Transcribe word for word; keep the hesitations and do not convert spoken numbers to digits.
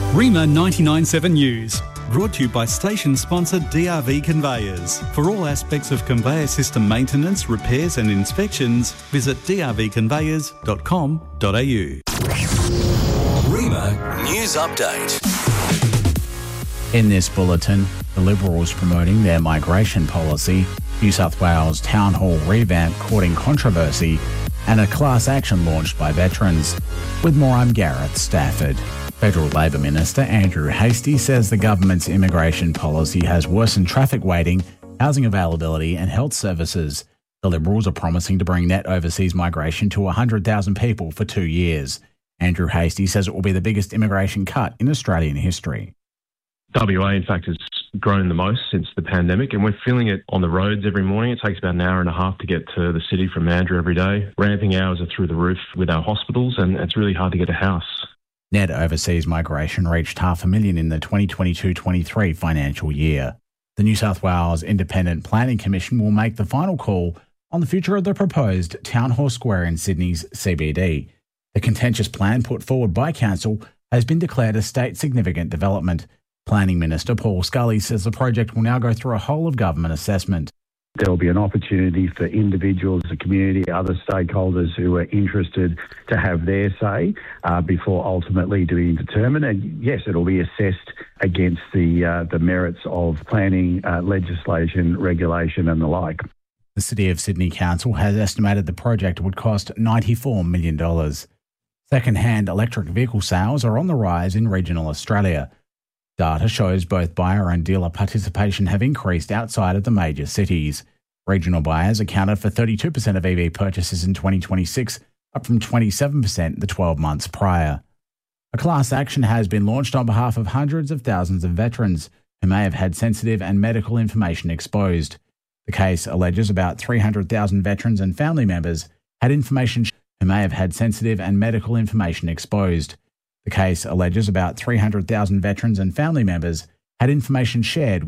Rima ninety-nine point seven News, brought to you by station sponsor D R V Conveyors. For all aspects of conveyor system maintenance, repairs and inspections, visit d r v conveyors dot com dot a u. Rima News Update. In this bulletin, the Liberals promoting their migration policy, New South Wales Town Hall revamp courting controversy, and a class action launched by veterans. With more, I'm Gareth Stafford. Federal Labor Minister Andrew Hastie says the government's immigration policy has worsened traffic waiting, housing availability and health services. The Liberals are promising to bring net overseas migration to one hundred thousand people for two years. Andrew Hastie says it will be the biggest immigration cut in Australian history. W A, in fact, has grown the most since the pandemic, and we're feeling it on the roads every morning. It takes about an hour and a half to get to the city from Mandurah every day. Ramping hours are through the roof with our hospitals, and it's really hard to get a house. Net overseas migration reached half a million in the twenty twenty-two twenty-three financial year. The New South Wales Independent Planning Commission will make the final call on the future of the proposed Town Hall Square in Sydney's C B D. The contentious plan put forward by Council has been declared a state significant development. Planning Minister Paul Scully says the project will now go through a whole-of-government assessment. There will be an opportunity for individuals, the community, other stakeholders who are interested to have their say uh, before ultimately being determined. And yes, it will be assessed against the uh, the merits of planning, uh, legislation, regulation and the like. The City of Sydney Council has estimated the project would cost ninety-four million dollars. Second-hand electric vehicle sales are on the rise in regional Australia. Data shows both buyer and dealer participation have increased outside of the major cities. Regional buyers accounted for thirty-two percent of E V purchases in twenty twenty-six, up from twenty-seven percent the twelve months prior. A class action has been launched on behalf of hundreds of thousands of veterans who may have had sensitive and medical information exposed. The case alleges about three hundred thousand veterans and family members had information who may have had sensitive and medical information exposed. The case alleges about three hundred thousand veterans and family members had information shared